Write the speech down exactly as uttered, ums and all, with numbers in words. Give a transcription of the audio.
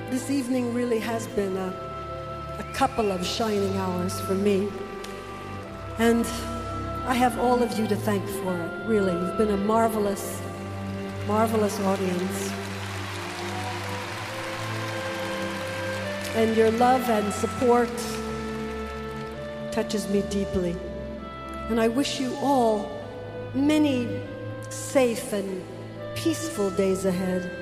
this evening really has been a, a couple of shining hours for me. And I have all of you to thank for it, really. You've been a marvelous, marvelous audience. And your love and support touches me deeply. And I wish you all many safe and peaceful days ahead.